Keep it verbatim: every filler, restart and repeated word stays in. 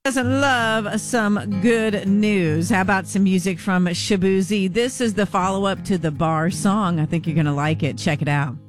Doesn't love some good news? How about some music from Shaboozey? This is the follow-up to the Bar song. I think you're going to like it. Check it out.